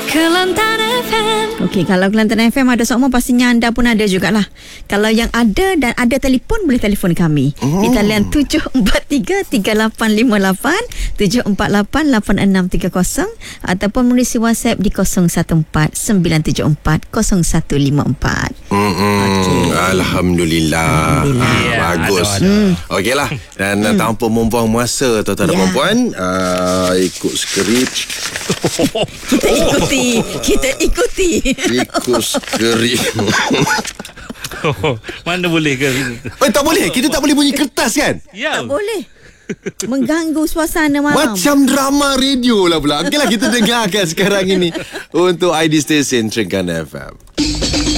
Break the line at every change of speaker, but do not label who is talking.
Kelantan FM.
Okey, kalau Kelantan FM ada sokong, pastinya anda pun ada jugalah. Kalau yang ada dan ada telefon, boleh telefon kami di talian 743-3858, 748-8630, ataupun menulis WhatsApp di 0149740154.
Okay. Alhamdulillah. Bagus. Okeylah. Dan tanpa membuang masa, tuan-tuan dan puan, ikut skrip.
Kita ikuti.
Ikut skrip.
Mana boleh ke?
Tak boleh. Kita tak boleh bunyi kertas kan?
Ya.
Tak boleh mengganggu suasana malam.
Macam drama radio lah pula. Okeylah, kita dengarkan sekarang ini untuk ID Station Trengganu FM.